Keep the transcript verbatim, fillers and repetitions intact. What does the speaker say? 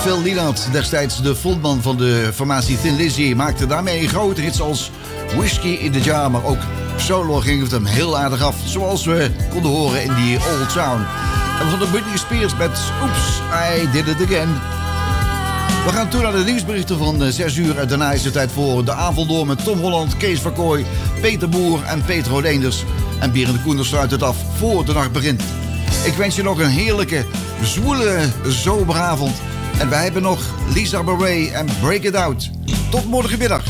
Phil Lynott, destijds de frontman van de formatie Thin Lizzy, maakte daarmee grote hits als Whiskey in the Jar, maar ook solo ging het hem heel aardig af, zoals we konden horen in die Old Town. En we hadden Britney Spears met Oops, I Did It Again. We gaan toe naar de nieuwsberichten van zes uur en daarna is het tijd voor de avond door met Tom Holland, Kees Verkooy, Peter Boer en Petro Leenders. En Berend de Koender sluit het af voor de nacht begint. Ik wens je nog een heerlijke, zwoele zomeravond. En wij hebben nog Lisa Bonet en Break It Out. Tot morgenmiddag.